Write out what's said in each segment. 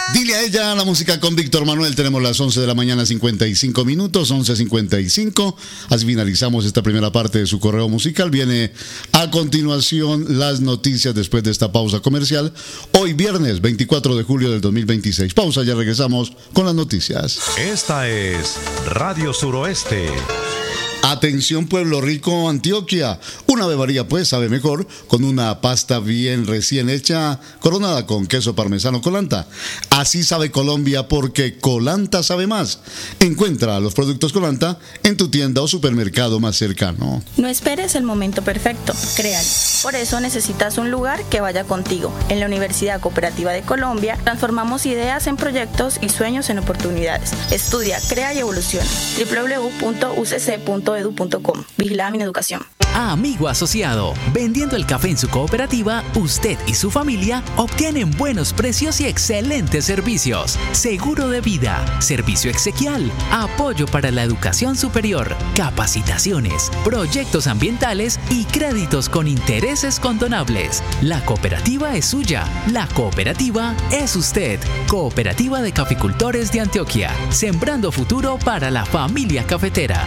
Dile a ella la música con Víctor Manuel. Tenemos las 11 de la mañana, 55 minutos, 11:55. Así finalizamos esta primera parte de su correo musical. Viene a continuación las noticias después de esta pausa comercial. Hoy viernes 24 de julio del 2026. Pausa, ya regresamos con las noticias. Esta es Radio Suroeste. Atención Pueblo Rico, Antioquia. Una Ave María pues sabe mejor con una pasta bien recién hecha, coronada con queso parmesano Colanta. Así sabe Colombia porque Colanta sabe más. Encuentra los productos Colanta en tu tienda o supermercado más cercano. No esperes el momento perfecto, créalo. Por eso necesitas un lugar que vaya contigo. En la Universidad Cooperativa de Colombia transformamos ideas en proyectos y sueños en oportunidades. Estudia, crea y evoluciona. www.ucc.edu.com. Vigilada Mineducación. Amigo asociado, vendiendo el café en su cooperativa, usted y su familia obtienen buenos precios y excelentes servicios. Seguro de vida, servicio exequial, apoyo para la educación superior, capacitaciones, proyectos ambientales y créditos con intereses condonables. La cooperativa es suya, la cooperativa es usted. Cooperativa de Caficultores de Antioquia, sembrando futuro para la familia cafetera.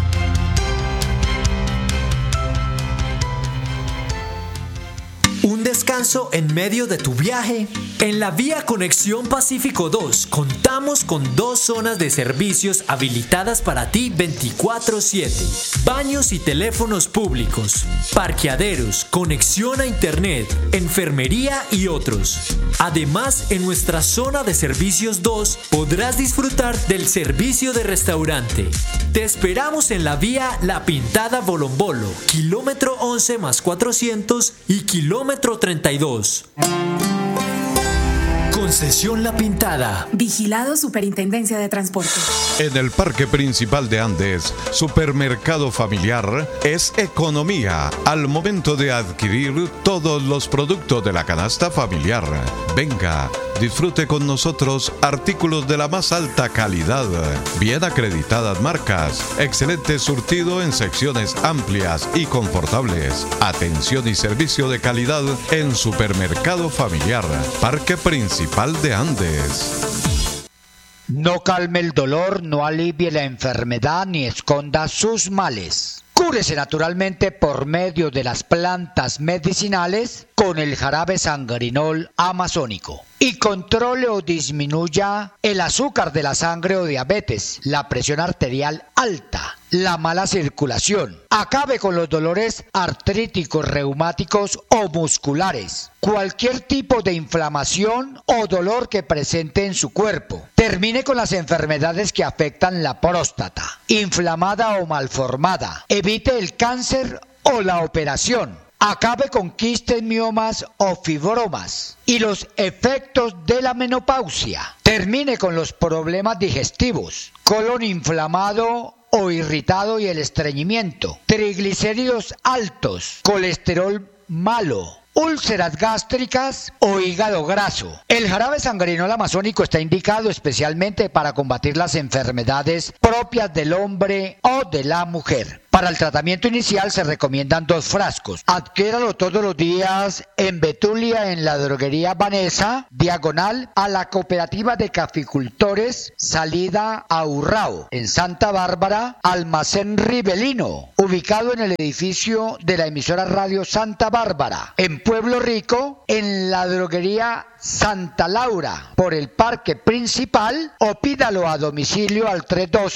¿Un descanso en medio de tu viaje? En la Vía Conexión Pacífico 2 contamos con 2 zonas de servicios habilitadas para ti 24/7. Baños y teléfonos públicos, parqueaderos, conexión a internet, enfermería y otros. Además, en nuestra zona de servicios 2 podrás disfrutar del servicio de restaurante. Te esperamos en la vía La Pintada Bolombolo, kilómetro 11 más 400 y kilómetro 32. Concesión La Pintada. Vigilado Superintendencia de Transporte. En el Parque Principal de Andes, Supermercado Familiar es economía al momento de adquirir todos los productos de la canasta familiar. Venga, disfrute con nosotros artículos de la más alta calidad, bien acreditadas marcas, excelente surtido en secciones amplias y confortables, atención y servicio de calidad en Supermercado Familiar, Parque Principal de Andes. No calme el dolor, no alivie la enfermedad ni esconda sus males. Cúrese naturalmente por medio de las plantas medicinales con el jarabe sangrinol amazónico. Y controle o disminuya el azúcar de la sangre o diabetes, la presión arterial alta, la mala circulación. Acabe con los dolores artríticos, reumáticos o musculares. Cualquier tipo de inflamación o dolor que presente en su cuerpo. Termine con las enfermedades que afectan la próstata, inflamada o malformada. Evite el cáncer o la operación. Acabe con quistes, miomas o fibromas y los efectos de la menopausia. Termine con los problemas digestivos, colon inflamado o irritado y el estreñimiento, triglicéridos altos, colesterol malo, úlceras gástricas o hígado graso. El jarabe sangrinol amazónico está indicado especialmente para combatir las enfermedades propias del hombre o de la mujer. Para el tratamiento inicial se recomiendan 2 frascos. Adquiéralo todos los días en Betulia, en la droguería Vanessa, diagonal a la Cooperativa de Caficultores, salida a Urrao, en Santa Bárbara, Almacén Ribelino, ubicado en el edificio de la emisora Radio Santa Bárbara. En Pueblo Rico, en la droguería Santa Laura, por el Parque Principal, o pídalo a domicilio al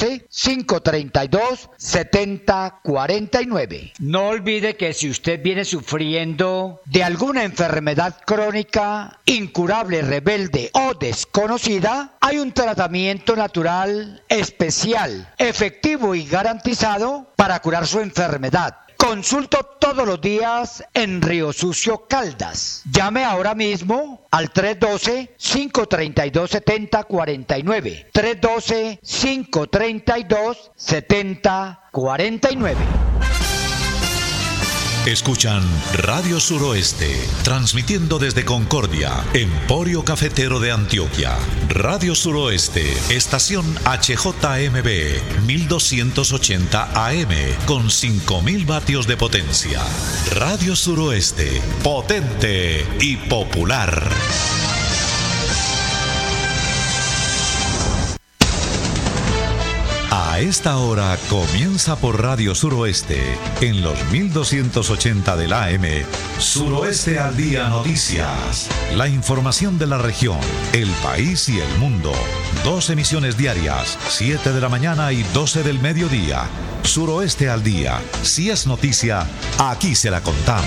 312-532-7049. No olvide que si usted viene sufriendo de alguna enfermedad crónica, incurable, rebelde o desconocida, hay un tratamiento natural especial, efectivo y garantizado para curar su enfermedad. Consulto todos los días en Río Sucio, Caldas. Llame ahora mismo al 312-532-7049. 312-532-7049. Escuchan Radio Suroeste, transmitiendo desde Concordia, Emporio Cafetero de Antioquia. Radio Suroeste, estación HJMB, 1280 AM, con 5000 vatios de potencia. Radio Suroeste, potente y popular. A esta hora comienza por Radio Suroeste, en los 1280 del AM, Suroeste al Día Noticias. La información de la región, el país y el mundo. 2 emisiones diarias, 7 de la mañana y 12 del mediodía. Suroeste al Día. Si es noticia, aquí se la contamos.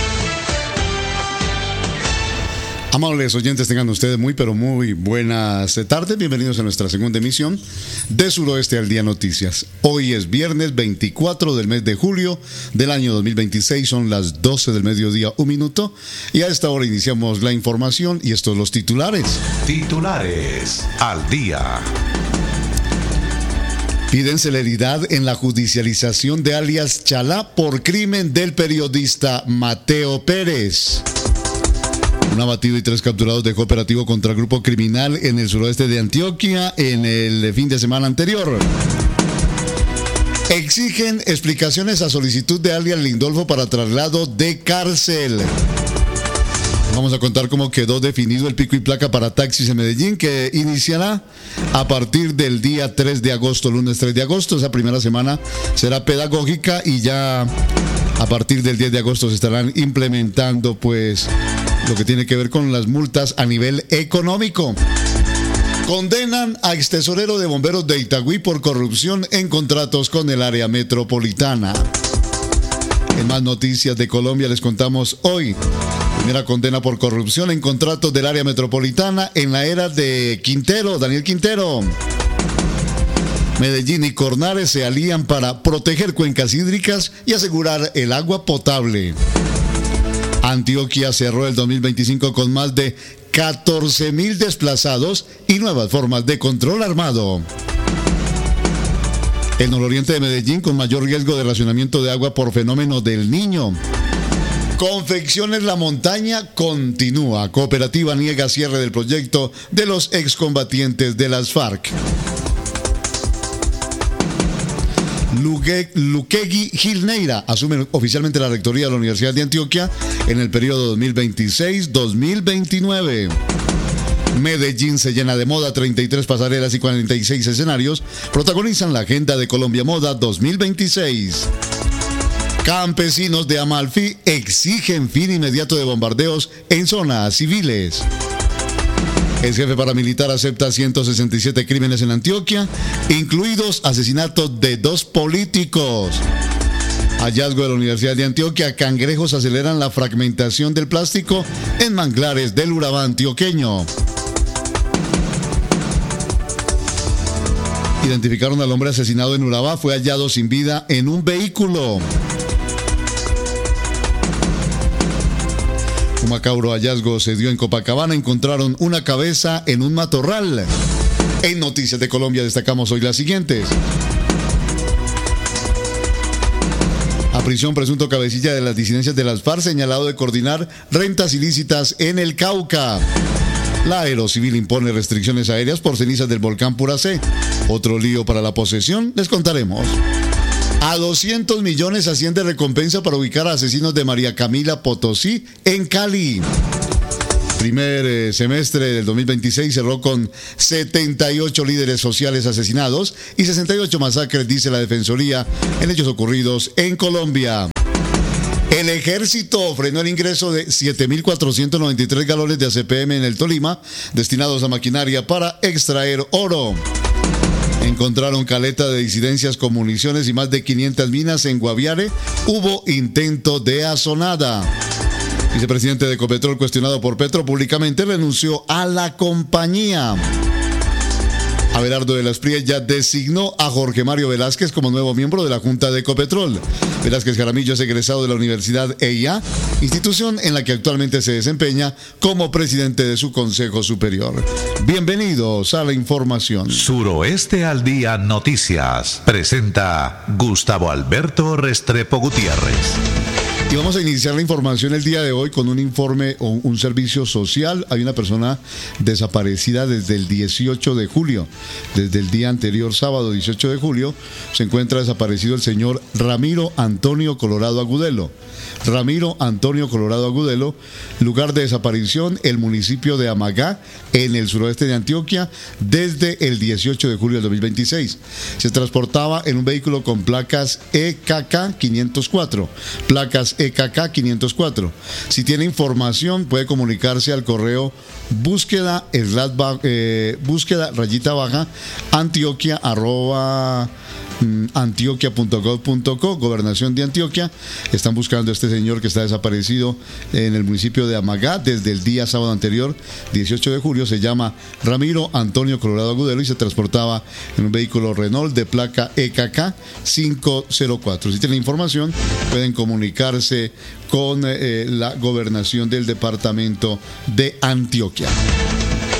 Amables oyentes, tengan ustedes muy buenas tardes. Bienvenidos a nuestra segunda emisión de Suroeste al Día Noticias. Hoy es viernes 24 del mes de julio del año 2026. Son las 12 del mediodía, 1 minuto. Y a esta hora iniciamos la información y estos los titulares. Titulares al día. Piden celeridad en la judicialización de alias Chalá por crimen del periodista Mateo Pérez. Un abatido y 3 capturados dejó operativo contra el grupo criminal en el suroeste de Antioquia en el fin de semana anterior. Exigen explicaciones a solicitud de alias Lindolfo para traslado de cárcel. Vamos a contar cómo quedó definido el pico y placa para taxis en Medellín, que iniciará a partir del día 3 de agosto, lunes 3 de agosto. Esa primera semana será pedagógica y ya a partir del 10 de agosto se estarán implementando pues lo que tiene que ver con las multas a nivel económico. Condenan a extesorero de bomberos de Itagüí por corrupción en contratos con el área metropolitana. En más noticias de Colombia les contamos hoy. Primera condena por corrupción en contratos del área metropolitana en la era de Quintero, Daniel Quintero. Medellín y Cornares se alían para proteger cuencas hídricas y asegurar el agua potable. Antioquia cerró el 2025 con más de 14.000 desplazados y nuevas formas de control armado. El nororiente de Medellín con mayor riesgo de racionamiento de agua por fenómeno del Niño. Confecciones La Montaña continúa. Cooperativa niega cierre del proyecto de los excombatientes de las FARC. Luquegui Gilneira asume oficialmente la rectoría de la Universidad de Antioquia en el periodo 2026-2029. Medellín se llena de moda, 33 pasarelas y 46 escenarios protagonizan la agenda de Colombia Moda 2026. Campesinos de Amalfi exigen fin inmediato de bombardeos en zonas civiles. El jefe paramilitar acepta 167 crímenes en Antioquia, incluidos asesinatos de 2 políticos. Hallazgo de la Universidad de Antioquia: cangrejos aceleran la fragmentación del plástico en manglares del Urabá antioqueño. Identificaron al hombre asesinado en Urabá, fue hallado sin vida en un vehículo. Un macabro hallazgo se dio en Copacabana, encontraron una cabeza en un matorral. En Noticias de Colombia destacamos hoy las siguientes. A prisión presunto cabecilla de las disidencias de las FARC señalado de coordinar rentas ilícitas en el Cauca. La Aerocivil impone restricciones aéreas por cenizas del volcán Puracé. Otro lío para la posesión, les contaremos. A 200 millones asciende recompensa para ubicar a asesinos de María Camila Potosí en Cali. Primer semestre del 2026 cerró con 78 líderes sociales asesinados y 68 masacres, dice la Defensoría, en hechos ocurridos en Colombia. El ejército frenó el ingreso de 7.493 galones de ACPM en el Tolima, destinados a maquinaria para extraer oro. Encontraron caleta de disidencias con municiones y más de 500 minas en Guaviare. Hubo intento de asonada. Vicepresidente de Ecopetrol, cuestionado por Petro, públicamente renunció a la compañía. Abelardo de las Priella designó a Jorge Mario Velázquez como nuevo miembro de la Junta de Ecopetrol. Velázquez Jaramillo es egresado de la Universidad EIA, institución en la que actualmente se desempeña como presidente de su Consejo Superior. Bienvenidos a la información. Suroeste al Día Noticias presenta Gustavo Alberto Restrepo Gutiérrez. Y vamos a iniciar la información el día de hoy con un informe o un servicio social. Hay una persona desaparecida desde el 18 de julio. Desde el día anterior, sábado 18 de julio, se encuentra desaparecido el señor Ramiro Antonio Colorado Agudelo. Ramiro Antonio Colorado Agudelo, lugar de desaparición, el municipio de Amagá, en el suroeste de Antioquia, desde el 18 de julio del 2026. Se transportaba en un vehículo con placas EKK 504. Placas EKK 504. Si tiene información, puede comunicarse al correo búsqueda Antioquia antioquia.gov.co, Gobernación de Antioquia. Están buscando a este señor que está desaparecido en el municipio de Amagá desde el día sábado anterior, 18 de julio. Se llama Ramiro Antonio Colorado Agudelo y se transportaba en un vehículo Renault de placa EKK 504. Si tienen información, pueden comunicarse con la Gobernación del departamento de Antioquia.